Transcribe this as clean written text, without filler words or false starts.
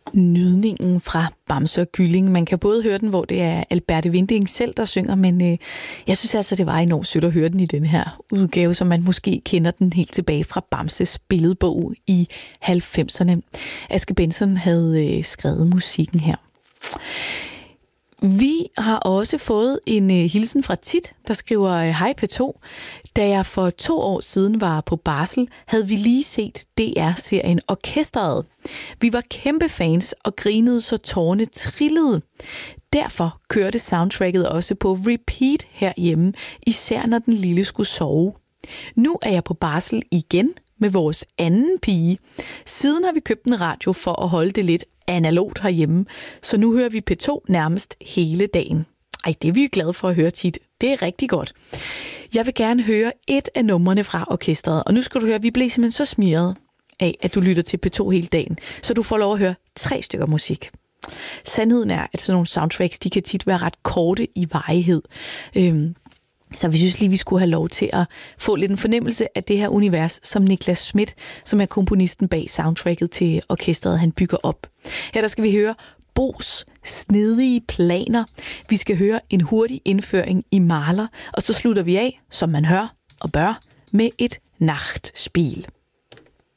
Nydningen fra Bamse og Kylling. Man kan både høre den, hvor det er Alberte Winding selv, der synger, men jeg synes altså, det var enormt sødt at høre den i den her udgave, så man måske kender den helt tilbage fra Bamses billedbog i 90'erne. Aske Benson havde skrevet musikken her. Vi har også fået en hilsen fra Tit, der skriver: Hej P2. Da jeg for 2 år siden var på barsel, havde vi lige set DR-serien Orkestret. Vi var kæmpe fans og grinede, så tårerne trillede. Derfor kørte soundtracket også på repeat herhjemme, især når den lille skulle sove. Nu er jeg på barsel igen med vores anden pige. Siden har vi købt en radio for at holde det lidt analogt herhjemme, så nu hører vi P2 nærmest hele dagen. Ej, det er vi glade for at høre tit. Det er rigtig godt. Jeg vil gerne høre et af numrene fra orkestret, og nu skal du høre, vi blev simpelthen så smiret af, at du lytter til P2 hele dagen, så du får lov at høre 3 stykker musik. Sandheden er, at sådan nogle soundtracks, de kan tit være ret korte i varighed. Så vi synes lige, vi skulle have lov til at få lidt en fornemmelse af det her univers, som Niklas Schmidt, som er komponisten bag soundtracket til orkestret, han bygger op. Her der skal vi høre Bos snedige planer. Vi skal høre en hurtig indføring i Mahler, og så slutter vi af, som man hører og bør, med et Nachtspiel.